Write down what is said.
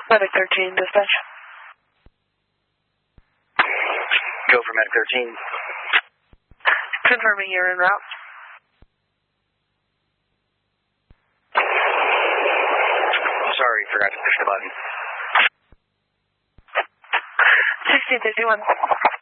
Medic 13, dispatch. Go for Medic 13. Confirming you're en route. Sorry, forgot to push the button. 1651.